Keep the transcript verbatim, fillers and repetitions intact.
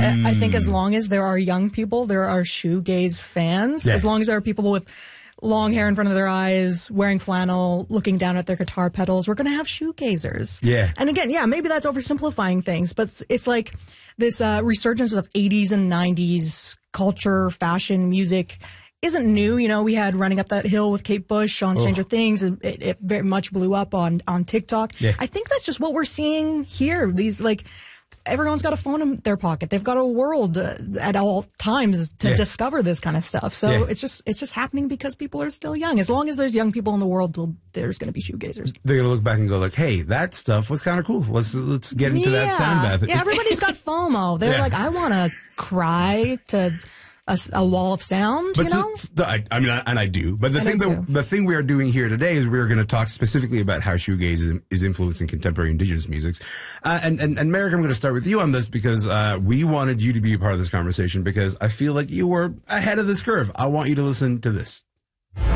I, I think as long as there are young people, there are shoegaze fans. Yeah. As long as there are people with long hair in front of their eyes, wearing flannel, looking down at their guitar pedals, we're going to have shoegazers. Yeah. And again, yeah, maybe that's oversimplifying things, but it's, it's like this uh, resurgence of eighties and nineties culture, fashion, music isn't new. You know, we had Running Up That Hill with Kate Bush on Stranger oh. Things, and it, it very much blew up on, on TikTok. Yeah. I think that's just what we're seeing here. These, like, everyone's got a phone in their pocket. They've got a world uh, at all times to yeah. discover this kind of stuff. So yeah. it's just it's just happening because people are still young. As long as there's young people in the world, there's going to be shoegazers. They're going to look back and go like, "Hey, that stuff was kind of cool. Let's let's get into yeah. that sound bath." Yeah, everybody's got FOMO. They're yeah. like, "I want to cry to a, a wall of sound." But you know, to, to, I, I mean, I, and I do. But the and thing that the thing we are doing here today is we are going to talk specifically about how shoegaze is, is influencing contemporary indigenous musics. Uh, and and and Merrick, I'm going to start with you on this because uh, we wanted you to be a part of this conversation because I feel like you were ahead of this curve. I want you to listen to this.